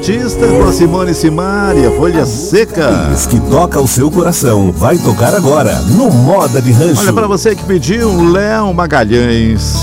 Batista com a Simone Simaria, Folha Seca. Que toca o seu coração, vai tocar agora no Moda de Rancho. Olha, pra você que pediu, Léo Magalhães.